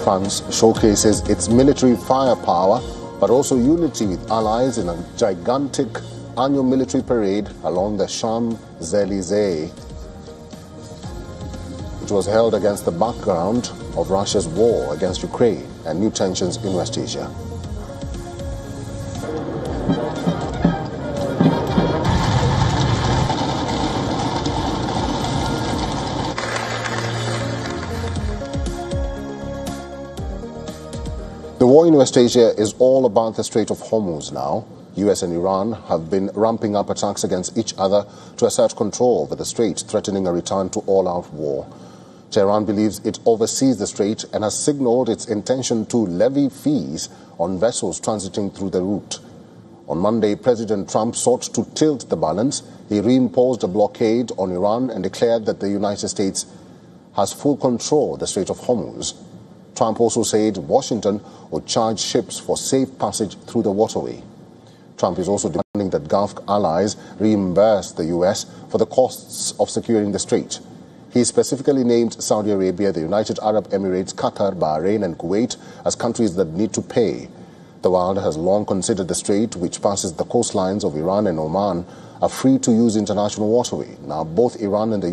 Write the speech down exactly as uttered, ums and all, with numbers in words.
France showcases its military firepower, but also unity with allies in a gigantic annual military parade along the Champs-Élysées. It was held against the background of Russia's war against Ukraine and new tensions in West Asia. The war in West Asia is all about the Strait of Hormuz now. U S and Iran have been ramping up attacks against each other to assert control over the strait, threatening a return to all-out war. Tehran believes it oversees the strait and has signaled its intention to levy fees on vessels transiting through the route. On Monday, President Trump sought to tilt the balance. He reimposed a blockade on Iran and declared that the United States has full control of the Strait of Hormuz. Trump also said Washington would charge ships for safe passage through the waterway. Trump is also demanding that Gulf allies reimburse the U S for the costs of securing the strait. He specifically named Saudi Arabia, the United Arab Emirates, Qatar, Bahrain and Kuwait as countries that need to pay. The world has long considered the strait, which passes the coastlines of Iran and Oman, a free-to-use international waterway. Now both Iran and the